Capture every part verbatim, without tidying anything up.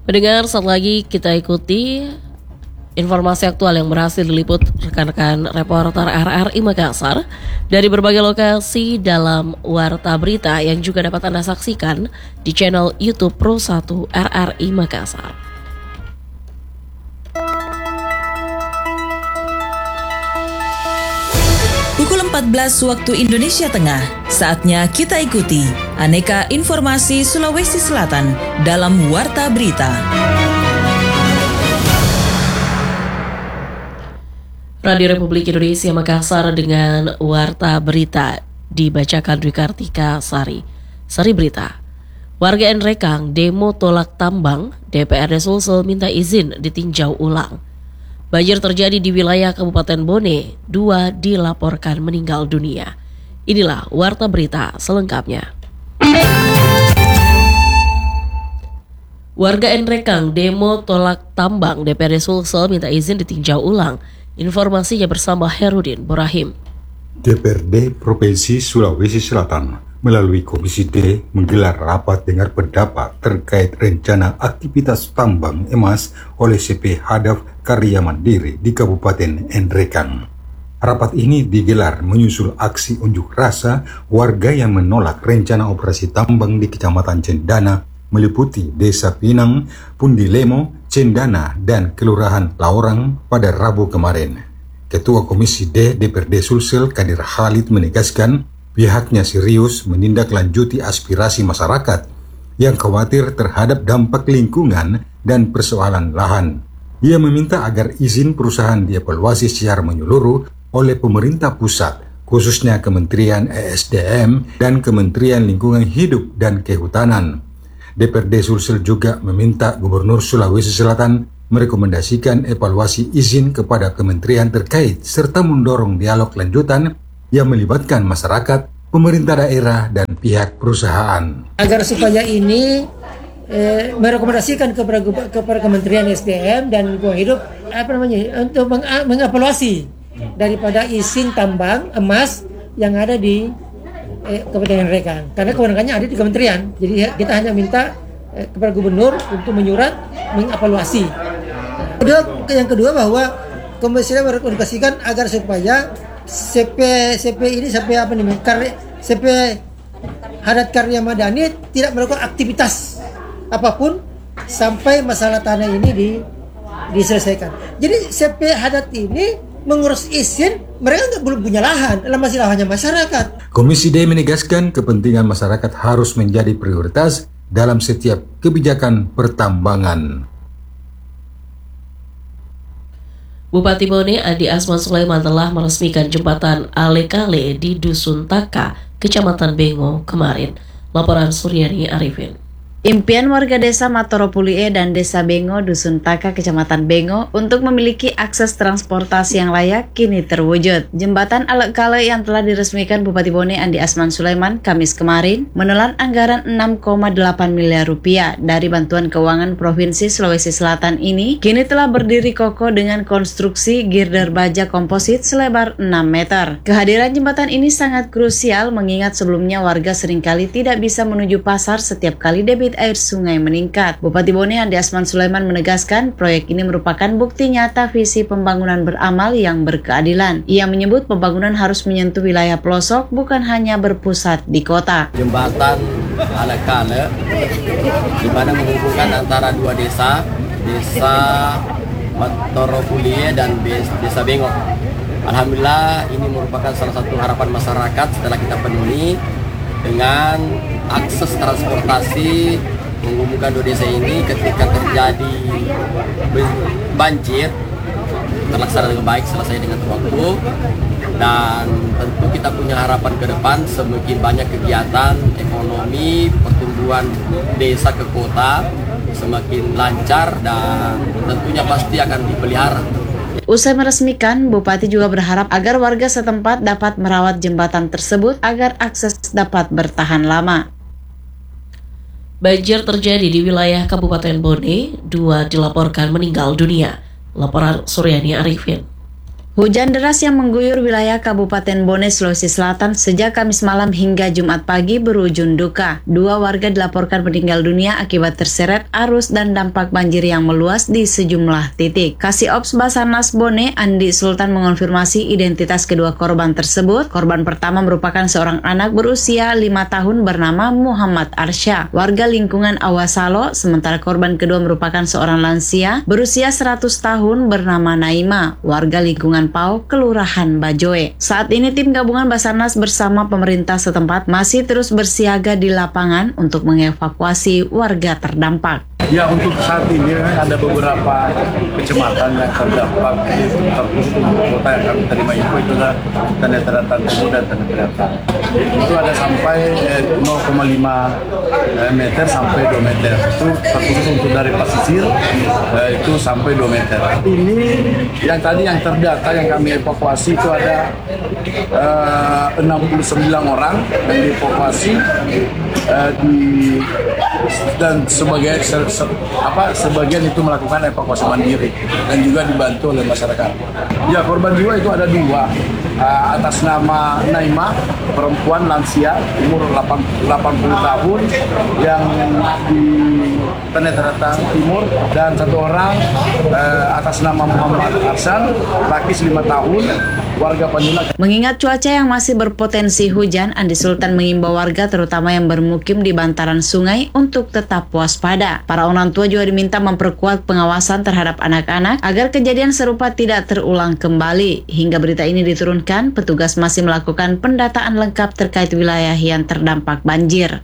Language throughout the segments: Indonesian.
Pendengar, saat lagi kita ikuti informasi aktual yang berhasil diliput rekan-rekan reporter R R I Makassar dari berbagai lokasi dalam Warta Berita yang juga dapat Anda saksikan di channel YouTube Pro satu R R I Makassar. Pukul empat belas waktu Indonesia Tengah, saatnya kita ikuti aneka informasi Sulawesi Selatan dalam Warta Berita. Radio Republik Indonesia Makassar dengan Warta Berita dibacakan Dwi Kartika Sari. Sari Berita. Warga Nrekang demo tolak tambang, D P R D Sulsel minta izin ditinjau ulang. Banjir terjadi di wilayah Kabupaten Bone, dua dilaporkan meninggal dunia. Inilah Warta Berita selengkapnya. Warga Nrekang demo tolak tambang, D P R D Sulsel minta izin ditinjau ulang. Informasinya bersama Herudin Borahim. D P R D Provinsi Sulawesi Selatan melalui Komisi D menggelar rapat dengar pendapat terkait rencana aktivitas tambang emas oleh C P Hadaf Karya Mandiri di Kabupaten Nrekang. Rapat ini digelar menyusul aksi unjuk rasa warga yang menolak rencana operasi tambang di Kecamatan Cendana meliputi Desa Pinang, Pundilemo, Cendana, dan Kelurahan Laorang pada Rabu kemarin. Ketua Komisi D D P R D Sulsel Kadir Khalid menegaskan pihaknya serius menindaklanjuti aspirasi masyarakat yang khawatir terhadap dampak lingkungan dan persoalan lahan. Ia meminta agar izin perusahaan dievaluasi secara menyeluruh oleh pemerintah pusat, khususnya Kementerian E S D M dan Kementerian Lingkungan Hidup dan Kehutanan. D P R D Sulsel juga meminta Gubernur Sulawesi Selatan merekomendasikan evaluasi izin kepada kementerian terkait serta mendorong dialog lanjutan yang melibatkan masyarakat, pemerintah daerah, dan pihak perusahaan. Agar supaya ini eh, merekomendasikan kepada, kepada Kementerian S D M dan Lingkungan Hidup apa namanya untuk meng, mengevaluasi daripada izin tambang emas yang ada di eh, Kabupaten Nrekang, karena kewenangannya ada di kementerian. Jadi kita hanya minta eh, kepada Gubernur untuk menyurat mengevaluasi. Kedua, yang kedua bahwa Komisi merekomendasikan agar supaya C P C P ini C P apa namanya karya, C P Hadat Karya Madani tidak melakukan aktivitas apapun sampai masalah tanah ini di, diselesaikan. Jadi C P Hadat ini mengurus izin, mereka nggak belum punya lahan, lah masih lahannya masyarakat. Komisi D menegaskan kepentingan masyarakat harus menjadi prioritas dalam setiap kebijakan pertambangan. Bupati Bone Andi Asman Sulaiman telah meresmikan jembatan Ale-Kale di Dusun Taka, Kecamatan Bengo kemarin. Laporan Suryani Arifin. Impian warga desa Matoropulie dan desa Bengo, Dusun Taka, Kecamatan Bengo untuk memiliki akses transportasi yang layak kini terwujud. Jembatan Ale-Kale yang telah diresmikan Bupati Bone Andi Asman Sulaiman Kamis kemarin menelan anggaran enam koma delapan miliar rupiah dari bantuan keuangan Provinsi Sulawesi Selatan ini kini telah berdiri kokoh dengan konstruksi girder baja komposit selebar enam meter. Kehadiran jembatan ini sangat krusial mengingat sebelumnya warga seringkali tidak bisa menuju pasar setiap kali debit air sungai meningkat. Bupati Bone Andi Asman Sulaiman menegaskan proyek ini merupakan bukti nyata visi pembangunan beramal yang berkeadilan. Ia menyebut pembangunan harus menyentuh wilayah pelosok bukan hanya berpusat di kota. Jembatan Ale-Kale di mana menghubungkan antara dua desa, desa Matoropulie dan desa Bengo. Alhamdulillah ini merupakan salah satu harapan masyarakat setelah kita penuhi dengan akses transportasi menghubungkan dua desa ini ketika terjadi banjir terlaksana dengan baik, selesai dengan waktu, dan tentu kita punya harapan ke depan semakin banyak kegiatan ekonomi pertumbuhan desa ke kota semakin lancar dan tentunya pasti akan dipelihara. Usai meresmikan, Bupati juga berharap agar warga setempat dapat merawat jembatan tersebut agar akses dapat bertahan lama. Banjir terjadi di wilayah Kabupaten Bone, dua dilaporkan meninggal dunia. Laporan Suryani Arifin. Hujan deras yang mengguyur wilayah Kabupaten Bone, Sulawesi Selatan sejak Kamis malam hingga Jumat pagi berujung duka. Dua warga dilaporkan meninggal dunia akibat terseret arus dan dampak banjir yang meluas di sejumlah titik. Kasih Ops Basarnas Bone, Andi Sultan, mengonfirmasi identitas kedua korban tersebut. Korban pertama merupakan seorang anak berusia lima tahun bernama Muhammad Arsya, warga lingkungan Awasalo, sementara korban kedua merupakan seorang lansia berusia seratus tahun bernama Naima, warga lingkungan Pau, Kelurahan Bajoe. Saat ini tim gabungan Basarnas bersama pemerintah setempat masih terus bersiaga di lapangan untuk mengevakuasi warga terdampak. Ya, untuk saat ini ada beberapa kecamatan yang terdampak di terkhusus kota yang kami terima info itu adalah Tanah Teratan Timur dan Tanah Teratan. Itu ada sampai nol koma lima meter sampai dua meter. Itu terkhusus untuk dari pesisir itu sampai dua meter. Ini yang tadi yang terdata yang kami evakuasi itu ada uh, enam puluh sembilan orang yang dievakuasi uh, di dan sebagai se, se, apa sebagian itu melakukan evakuasi mandiri dan juga dibantu oleh masyarakat. Ya, korban jiwa itu ada dua, uh, atas nama Naima, perempuan lansia umur delapan puluh tahun yang di Tanah Teratan Timur, dan satu orang uh, atas nama Muhammad Arsan, laki lima tahun, warga Panjula. Mengingat cuaca yang masih berpotensi hujan, Andi Sultan mengimbau warga terutama yang bermukim di bantaran sungai untuk tetap waspada. Para orang tua juga diminta memperkuat pengawasan terhadap anak-anak agar kejadian serupa tidak terulang kembali. Hingga berita ini diturunkan, petugas masih melakukan pendataan lengkap terkait wilayah yang terdampak banjir.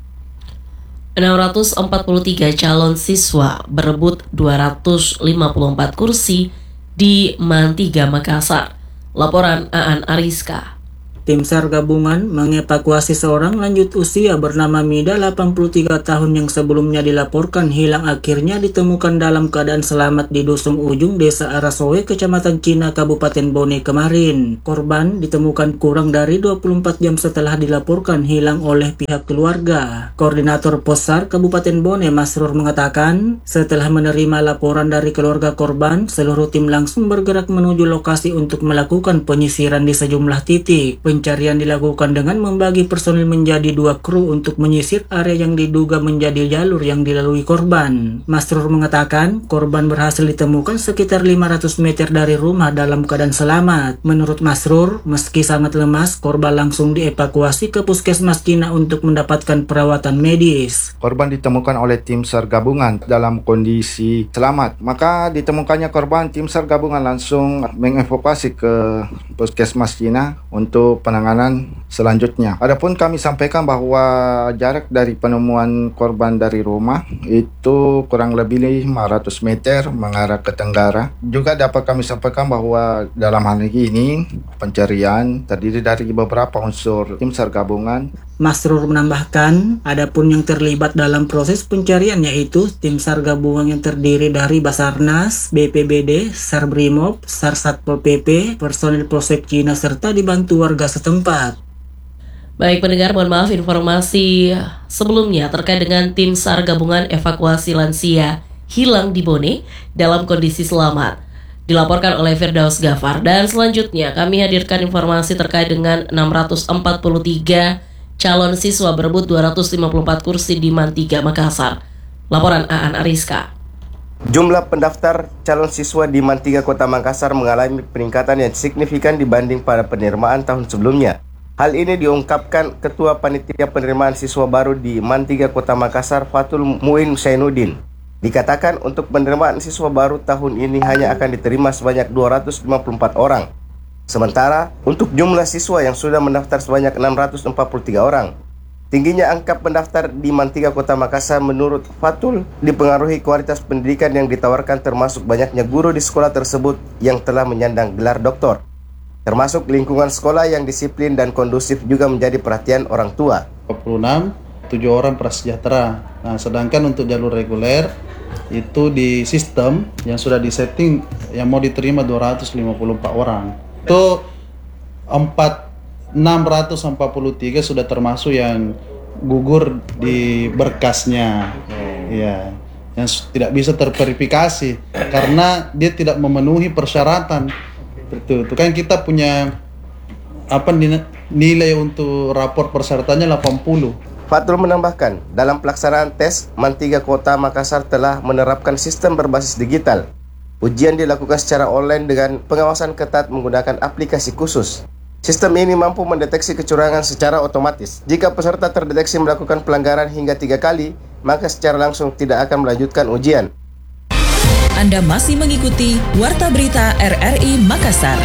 enam ratus empat puluh tiga calon siswa berebut dua ratus lima puluh empat kursi di MAN tiga Makassar. Laporan Aan Ariska. Tim SAR gabungan mengevakuasi seorang lanjut usia bernama Mida, delapan puluh tiga tahun, yang sebelumnya dilaporkan hilang akhirnya ditemukan dalam keadaan selamat di Dusun Ujung, Desa Arasowe, Kecamatan Cina, Kabupaten Bone kemarin. Korban ditemukan kurang dari dua puluh empat jam setelah dilaporkan hilang oleh pihak keluarga. Koordinator Pos SAR Kabupaten Bone, Masrur, mengatakan setelah menerima laporan dari keluarga korban, seluruh tim langsung bergerak menuju lokasi untuk melakukan penyisiran di sejumlah titik. Pencarian dilakukan dengan membagi personil menjadi dua kru untuk menyisir area yang diduga menjadi jalur yang dilalui korban. Masrur mengatakan korban berhasil ditemukan sekitar lima ratus meter dari rumah dalam keadaan selamat. Menurut Masrur, meski sangat lemas, korban langsung dievakuasi ke Puskesmas Cina untuk mendapatkan perawatan medis. Korban ditemukan oleh tim SAR gabungan dalam kondisi selamat. Maka ditemukannya korban, tim SAR gabungan langsung mengevakuasi ke Puskesmas Cina untuk penanganan selanjutnya. Adapun kami sampaikan bahwa jarak dari penemuan korban dari rumah itu kurang lebih lima ratus meter mengarah ke tenggara. Juga dapat kami sampaikan bahwa dalam hal ini pencarian terdiri dari beberapa unsur tim SAR gabungan. Masrur menambahkan, adapun yang terlibat dalam proses pencarian yaitu tim SAR gabungan yang terdiri dari Basarnas, B P B D, SAR Brimob, SAR Satpol P P, personil Polsek Cina serta dibantu warga setempat. Baik pendengar, mohon maaf informasi sebelumnya terkait dengan tim SAR gabungan evakuasi lansia hilang di Bone dalam kondisi selamat dilaporkan oleh Firdaus Gafar. Dan selanjutnya kami hadirkan informasi terkait dengan enam ratus empat puluh tiga calon siswa berebut dua ratus lima puluh empat kursi di MAN tiga Makassar. Laporan Aan Ariska. Jumlah pendaftar calon siswa di MAN tiga Kota Makassar mengalami peningkatan yang signifikan dibanding pada penerimaan tahun sebelumnya. Hal ini diungkapkan Ketua Panitia Penerimaan Siswa Baru di MAN tiga Kota Makassar, Fatul Muin Sainuddin. Dikatakan untuk penerimaan siswa baru tahun ini hanya akan diterima sebanyak dua ratus lima puluh empat orang. Sementara untuk jumlah siswa yang sudah mendaftar sebanyak enam ratus empat puluh tiga orang. Tingginya angka pendaftar di MAN tiga Kota Makassar menurut Fatul dipengaruhi kualitas pendidikan yang ditawarkan, termasuk banyaknya guru di sekolah tersebut yang telah menyandang gelar doktor. Termasuk lingkungan sekolah yang disiplin dan kondusif juga menjadi perhatian orang tua. dua puluh enam, tujuh orang prasejahtera. Nah, sedangkan untuk jalur reguler itu di sistem yang sudah disetting yang mau diterima dua ratus lima puluh empat orang. Itu enam ratus empat puluh tiga sudah termasuk yang gugur di berkasnya, ya, yang tidak bisa terverifikasi karena dia tidak memenuhi persyaratan Itu, itu kan kita punya apa nilai untuk rapor persyaratannya delapan puluh. Fatul menambahkan, dalam pelaksanaan tes, Mantiga Kota Makassar telah menerapkan sistem berbasis digital. Ujian dilakukan secara online dengan pengawasan ketat menggunakan aplikasi khusus. Sistem ini mampu mendeteksi kecurangan secara otomatis. Jika peserta terdeteksi melakukan pelanggaran hingga tiga kali, maka secara langsung tidak akan melanjutkan ujian. Anda masih mengikuti Warta Berita R R I Makassar.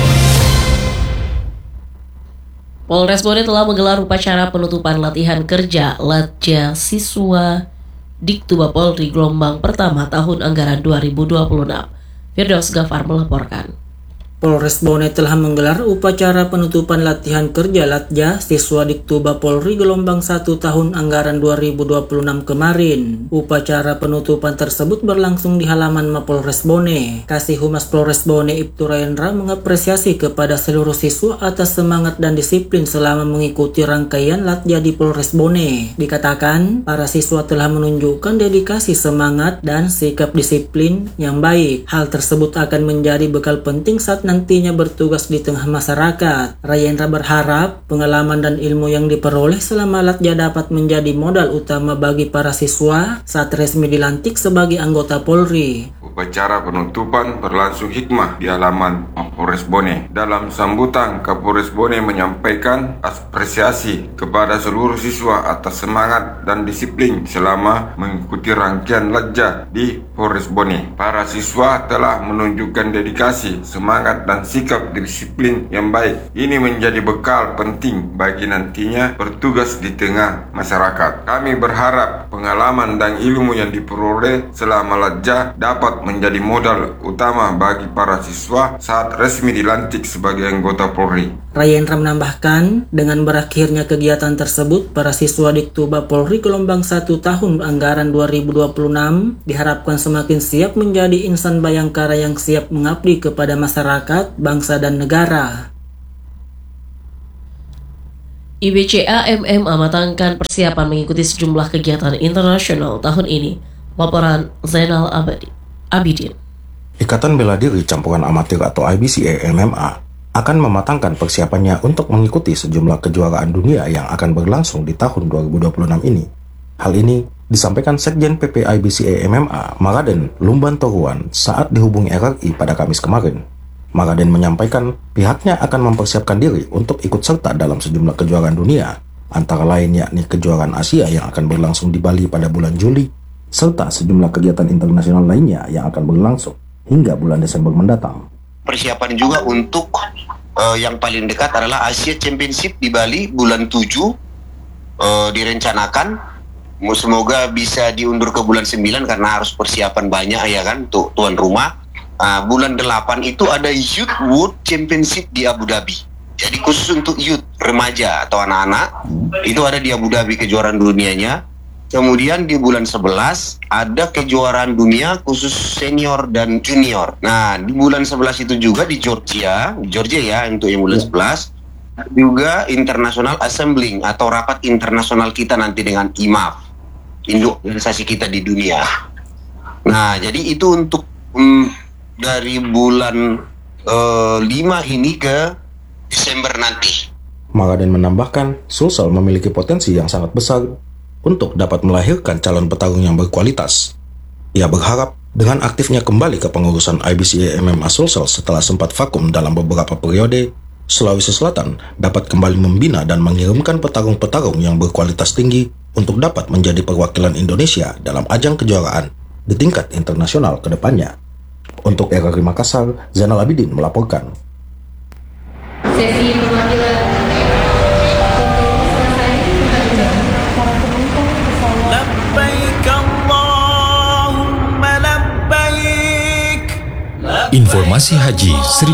Polres Bone telah menggelar upacara penutupan latihan kerja Latja Siswa Diktuba Polri gelombang pertama tahun anggaran dua ribu dua puluh enam. Firdaus Gafar melaporkan. Polres Bone telah menggelar upacara penutupan latihan kerja Latja Siswa Diktuba Polri gelombang satu tahun anggaran dua ribu dua puluh enam kemarin. Upacara penutupan tersebut berlangsung di halaman Mapolres Bone. Kasih Humas Polres Bone Ibtu Rayendra mengapresiasi kepada seluruh siswa atas semangat dan disiplin selama mengikuti rangkaian Latja di Polres Bone. Dikatakan, para siswa telah menunjukkan dedikasi, semangat, dan sikap disiplin yang baik. Hal tersebut akan menjadi bekal penting saat nantinya bertugas di tengah masyarakat. Rayendra berharap pengalaman dan ilmu yang diperoleh selama Latja dapat menjadi modal utama bagi para siswa saat resmi dilantik sebagai anggota Polri. Upacara penutupan berlangsung hikmah di halaman Mapolres Bone. Dalam sambutan, Kapolres Bone menyampaikan apresiasi kepada seluruh siswa atas semangat dan disiplin selama mengikuti rangkaian Latja di Polres Bone. Para siswa telah menunjukkan dedikasi, semangat, dan sikap disiplin yang baik. Ini menjadi bekal penting bagi nantinya bertugas di tengah masyarakat. Kami berharap pengalaman dan ilmu yang diperoleh selama Latja dapat menjadi modal utama bagi para siswa saat resmi dilantik sebagai anggota Polri. Rayendra menambahkan, dengan berakhirnya kegiatan tersebut, para siswa Diktuba Polri gelombang satu tahun anggaran dua ribu dua puluh enam diharapkan semakin siap menjadi insan bayangkara yang siap mengabdi kepada masyarakat, bangsa, dan negara. I B C A M M A matangkan persiapan mengikuti sejumlah kegiatan internasional tahun ini. Laporan Zainal Abidin. Ikatan Bela Diri Campuran Amatir atau I B C A M M A akan mematangkan persiapannya untuk mengikuti sejumlah kejuaraan dunia yang akan berlangsung di tahun dua ribu dua puluh enam ini. Hal ini disampaikan Sekjen P P I B C A M M A Maraden Lumban Toruan saat dihubungi R R I pada Kamis kemarin. Maraden menyampaikan pihaknya akan mempersiapkan diri untuk ikut serta dalam sejumlah kejuaraan dunia, antara lain yakni kejuaraan Asia yang akan berlangsung di Bali pada bulan Juli, serta sejumlah kegiatan internasional lainnya yang akan berlangsung hingga bulan Desember mendatang. Persiapan juga untuk uh, yang paling dekat adalah Asia Championship di Bali bulan tujuh uh, direncanakan. Semoga bisa diundur ke bulan sembilan karena harus persiapan banyak ya kan untuk tuan rumah. Uh, bulan delapan itu ada Youth World Championship di Abu Dhabi. Jadi khusus untuk youth, remaja atau anak-anak, itu ada di Abu Dhabi kejuaraan dunianya. Kemudian di bulan sebelas ada kejuaraan dunia khusus senior dan junior. Nah, di bulan sebelas itu juga di Georgia, Georgia ya untuk yang bulan sebelas, juga International Assembling atau rapat internasional kita nanti dengan I M A F, induk organisasi kita di dunia. Nah, jadi itu untuk um, dari bulan uh, lima ini ke Desember nanti. Maraden menambahkan, Sulsel memiliki potensi yang sangat besar untuk dapat melahirkan calon petarung yang berkualitas. Ia berharap dengan aktifnya kembali ke pengurusan I B C A M M A Sulsel setelah sempat vakum dalam beberapa periode, Sulawesi Selatan dapat kembali membina dan mengirimkan petarung-petarung yang berkualitas tinggi untuk dapat menjadi perwakilan Indonesia dalam ajang kejuaraan di tingkat internasional ke depannya. Untuk R R I Makassar, Zainal Abidin melaporkan. Sesi perwakilan Informasi Haji seribu